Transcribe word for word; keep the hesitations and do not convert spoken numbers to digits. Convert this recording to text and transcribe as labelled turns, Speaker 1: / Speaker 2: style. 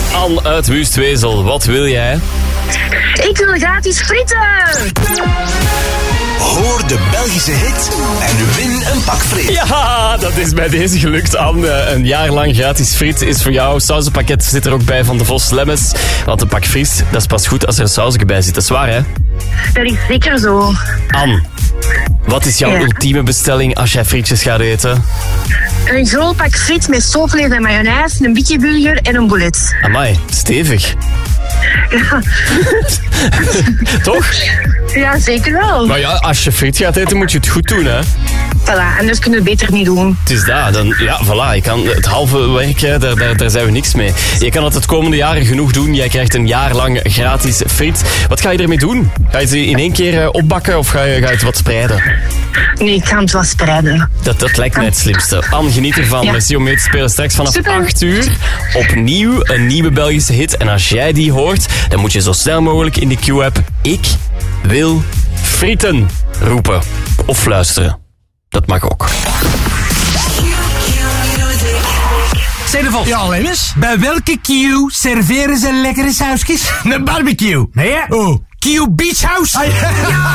Speaker 1: Anne uit Wustwezel, wat wil jij?
Speaker 2: Ik wil gratis frieten!
Speaker 3: Hoor de Belgische hit en win een pak friet.
Speaker 1: Ja, dat is bij deze gelukt, Anne. Een jaar lang gratis friet is voor jou. Sausenpakket zit er ook bij van de Vos Lemmes. Want een pak fries, dat is pas goed als er een sausje bij zit. Dat is waar, hè?
Speaker 2: Dat is zeker zo.
Speaker 1: Anne, wat is jouw
Speaker 2: Ja.
Speaker 1: ultieme bestelling als jij frietjes gaat eten?
Speaker 2: Een groot pak friet met stoofvlees en mayonaise, een beetje burger en een boulet.
Speaker 1: Amai, stevig.
Speaker 2: Ja,
Speaker 1: Toch?
Speaker 2: ja, zeker wel.
Speaker 1: Maar ja, als je friet gaat eten, moet je het goed doen, hè?
Speaker 2: Voilà, anders kunnen we het beter niet doen.
Speaker 1: Het is dat. Dan, ja, voilà. Je kan het halve werk, hè, daar, daar, daar zijn we niks mee. Je kan het het komende jaren genoeg doen. Jij krijgt een jaar lang gratis friet. Wat ga je ermee doen? Ga je ze in één keer uh, opbakken of ga je, ga je het wat spreiden?
Speaker 2: Nee, ik ga het wel spreiden.
Speaker 1: Dat, dat lijkt mij het slimste. Anne, geniet ervan.
Speaker 2: Ja.
Speaker 1: Merci om mee te spelen. Straks vanaf
Speaker 2: Super.
Speaker 1: acht uur opnieuw een nieuwe Belgische hit. En als jij die hoort, dan moet je zo snel mogelijk in de Q-app Ik wil frieten roepen. Of fluisteren. Dat mag ook.
Speaker 4: Zeg de Vos.
Speaker 5: Ja, Lennis?
Speaker 4: Bij welke Q serveren ze lekkere sausjes?
Speaker 5: Een barbecue.
Speaker 4: Nee, hè?
Speaker 5: Oh.
Speaker 4: Q Beach House.
Speaker 5: Ah, ja.